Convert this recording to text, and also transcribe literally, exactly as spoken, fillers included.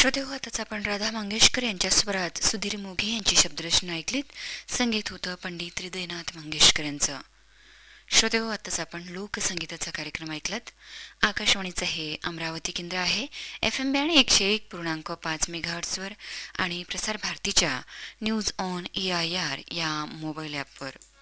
श्रोतेहो, आताच आपण राधा मंगेशकर यांच्या स्वरात सुधीर मोघे यांची शब्दरचना ऐकलीत. संगीत होतं पंडित हृदयनाथ मंगेशकर यांचं. श्रोतेहो, आताच आपण लोकसंगीताचा कार्यक्रम ऐकलात. आकाशवाणीचं हे अमरावती केंद्र आहे. एफ एम बँड एकशे एक पूर्णांक पाच मेगाहर्ट्सवर आणि प्रसार भारतीच्या news on A I R या मोबाईल ॲपवर.